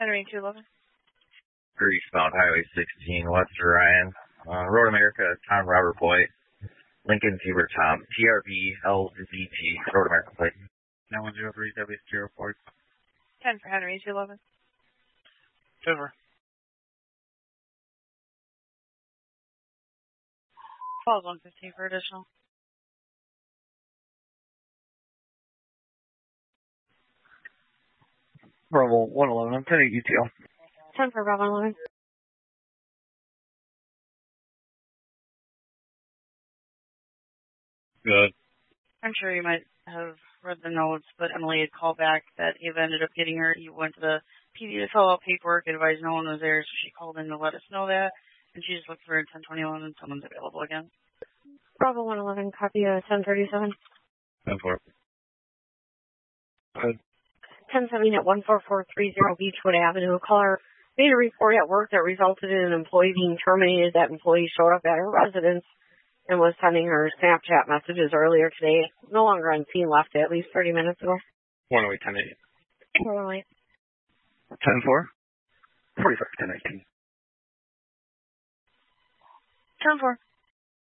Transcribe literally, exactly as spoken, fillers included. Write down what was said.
Henry two eleven. Greasebound Highway sixteen, West Orion. Uh, Road America, Tom Robert Boyd. Lincoln Zebra Tom, T R B L Z T, Road America plate. nine one zero three W zero four. ten for Henry two eleven. Over. Falls one fifteen for additional. Bravo one eleven, I'm ten at U T L. ten for Bravo eleven. Good. I'm sure you might have read the notes, but Emily had called back that Ava ended up getting her. You went to the P D to fill out paperwork, advised no one was there, so she called in to let us know that. And she just looked for ten twenty-one and someone's available again. Bravo one eleven, copy uh, ten thirty-seven. ten four. Good. ten seventy at one four four three zero Beechwood Avenue. A caller made a report at work that resulted in an employee being terminated. That employee showed up at her residence and was sending her Snapchat messages earlier today. No longer on scene, left at least thirty minutes ago. one oh eight, ten eight. one oh eight. ten four. forty-five, ten eighteen. ten four.